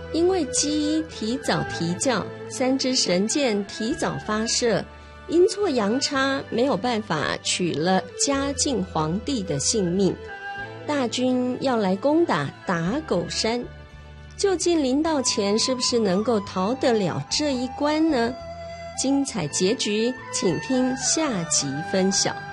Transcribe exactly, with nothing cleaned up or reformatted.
因为鸡提早啼叫，三支神箭提早发射，阴错阳差没有办法取了嘉靖皇帝的性命。大军要来攻打打狗山，究竟临到前是不是能够逃得了这一关呢？精彩结局请听下集分晓。